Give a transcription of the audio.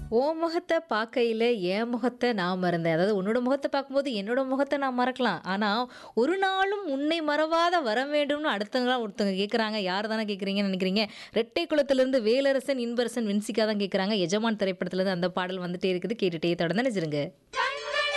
உன் முகத்த பார்க்கையில என் முகத்த நான் மறந்தேன். அதாவது உன்னோட முகத்த பார்க்கும்போது என்னோட முகத்த நான் மறக்கலாம். ஆனா, ஒரு நாளும் உன்னை மறவாத வரம் வேண்டும்னு அடுத்தவங்களா ஒருத்தவங்க கேட்குறாங்க. யார் தானே கேட்குறீங்கன்னு நினைக்கிறீங்க? ரெட்டை குளத்திலிருந்து வேலரசன், இன்பரசன், வின்சிகா தான் கேட்குறாங்க. எஜமான் திரைப்படத்திலிருந்து அந்த பாடல் வந்துட்டே இருக்குது. கேட்டுட்டே தொடர்ந்து நினைச்சிருங்க.